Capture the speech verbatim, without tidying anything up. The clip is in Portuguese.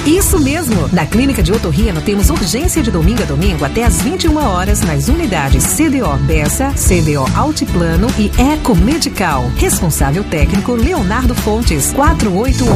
Isso mesmo! Na Clínica de Otorrino temos urgência de domingo a domingo até às vinte e uma horas nas unidades C D O Bessa, C D O Altiplano e Eco Medical. Responsável técnico Leonardo Fontes, quatro oito